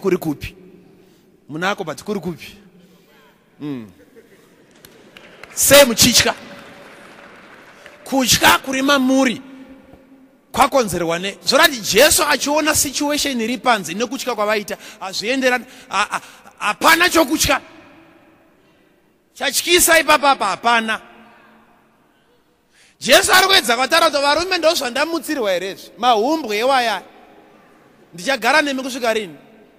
kuri kupi? Munako but kuri kupi? Sei muchitya. Kutya kuri mamuri kwakonzerwa ne zvorati Jesu achiona situation iri panze nekutya kwavaita azvienderana hapana chokutya chatyisa ipapa hapana. Jesu ari kuedza kutaura kuti varume ndozvandamutsirwa here mahumbwe ewaya ndichagara nemi kusvika rini?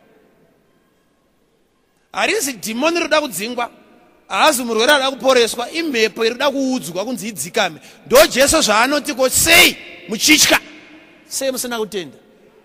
Harizi dhimoni rinoda kudzingwa, haazi murwere anoda kuporeswa, imhepo irida kuudzwa kunzi idzikame. Ndo Jesu zvaanoti ko sei muchitya, sei musina kutenda.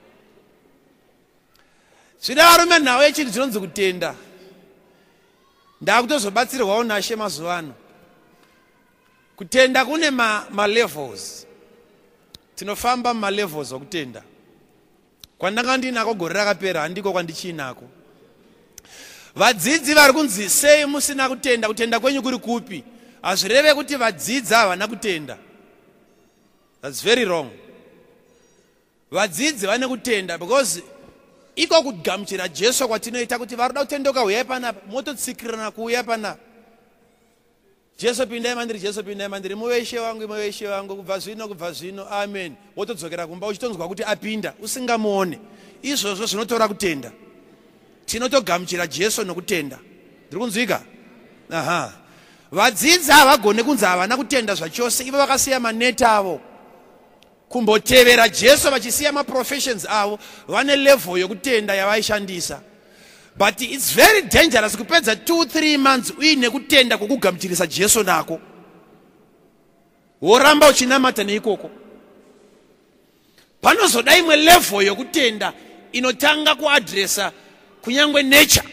Zvida varume nhau yechinhu chinonzi kutenda. Ndakutozobatsirwawo naShe mazuva ano. Kutenda kune ma-levels. Tinofamba ma-levels okutenda. Kwandanga ndinako gore rakapera handiko kwandichiinako. Vadzidzi vari kunzi sei musina kutenda, kutenda kwenyu kuri kupi? Hazvireve kuti vadzidzi havana kutenda. That's very wrong. Vadzidzi vane kutenda because iko kugamuchira Jesu kwatinoita kuti varoda kutendoka uyai panapa, mototsikirana kuuya panapa. Jesu pindai mandiri, Jesu pindai mandiri, muveshe wangu, kubva zvino, amen. Wotodzokera kumba uchitonzwa kuti apinda, usingamuone. Izvozvo zvinotora kutenda. Tinotogamuchira Jesu nokutenda. Ndiri kunzwika? Aha. Vadzidzi havagone kunzi havana kutenda zvachose, ivo vakasiya maneti avo kumbotevera Jesu vachisiya ma-professions avo, vane level yokutenda yavaishandisa. But it's very dangerous kupedza 2-3 months uine kutenda kukugamuchirisa Jesu nako. Woramba uchinamata neikoko. Panozoda imwe level yokutenda inotanga kuadresa kunyangwe nature.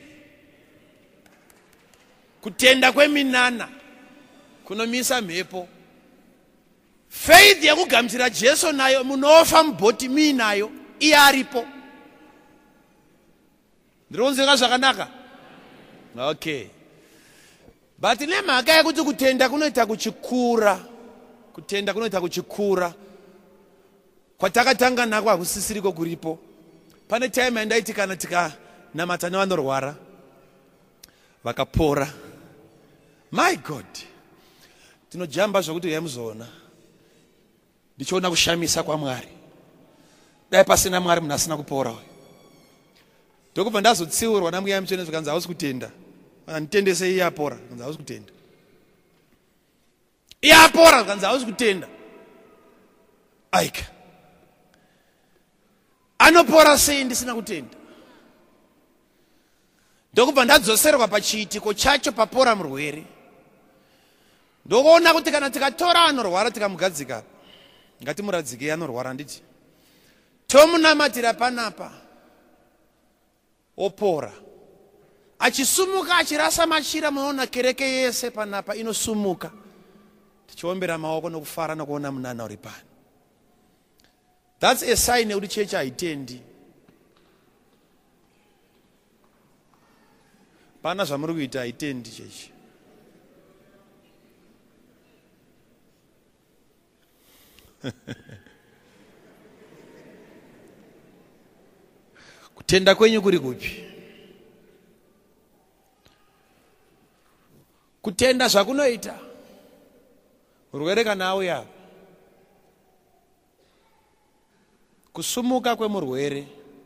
Kutenda kweminana kunomisa mhepo. Faith yakugamuchira Jesu nayo munofa mubhoti minayo iyaripo. Ndironzeka zvakanaka? Okay. But nemhaka yekuti kutenda kunoita kuchikura. Kutenda kunoita kuchikura. Kwatakatanga nako hakusisiriko kuripo. Pane time yandaiti kana tikanamata nevanorwara vakapora. My God. Tinojamba zvokuti uyamuzoona. Ndichiona kushamisa kwaMwari. Dai pasina Mwari munhu asina kupora. Ndokubva ndazotsiurwa namweya mutsvene zvikanzi hausi kutenda. Nditendese iye apora, zvikanzi hausi kutenda. Iye apora, zvikanzi hausi kutenda. Aika. Anopora sei ndisina kutenda? Ndokubva ndadzoserwa pachiitiko chacho papora murwere. Ndokuona kuti kana tikatora anorwara tikamugadzika, ngatimuradzike anorwara nditi, tomunamatira panapa opora. Achisumuka achirasa machira, munoona kereke yese panapa inosumuka. Tichiombera maoko nokufara nokuona munana uri pano. That's a sign yekuti chechi haitendi. Pana zvamuri kuita haitendi chechi. Kutenda kwenyu kuri kupi? Kutenda zvakunoita urwere kana auya, kusumuka kwemurwere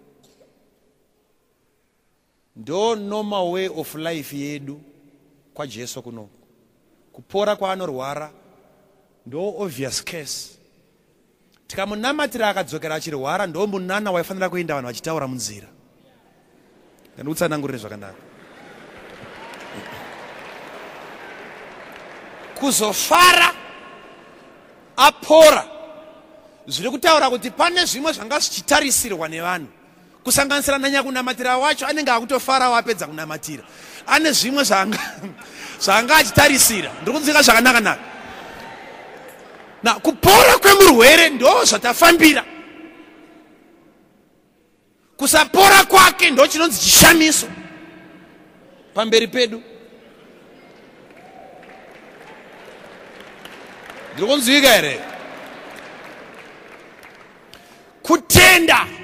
ndo normal way of life yedu kwa Jesu kuno. Kupora kwaanorwara ndo obvious case. Tikamunamatira akadzokera achirwara ndo munana waifanira kuenda vanhu vachitaura munzira. Ndikutsanangurire zvakanaka. Kuzofara apora zviri kutaura kuti pane zvimwe zvanga zvichitarisirwa nevanhu, kusanganisira nanyakunamatira wacho anenge akutofara wapedza kunamatira. Ane zvimwe zvanga achitarisira. Ndiri kunzwika zvakanaka naka. Na kupora kwemurwere ndo zvatafambira. Kusapora kwake ndo chinonzi chishamiso pamberi pedu. Ndiri kunzwika here? Kutenda